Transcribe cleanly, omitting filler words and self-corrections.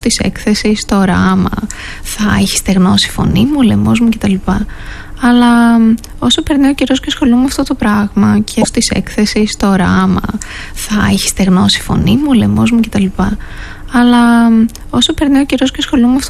της έκθεσης τώρα, άμα θα έχει στεγνώσει η φωνή μου, ο λαιμός μου κτλ. Αλλά όσο περνάει ο καιρός και ασχολούμαι με αυτό το πράγμα και της έκθεσης τώρα, άμα θα έχει στεγνώσει η φωνή μου, ο λαιμός μου κτλ. Αλλά όσο περνάει ο καιρός και ασχολούμαι με αυτό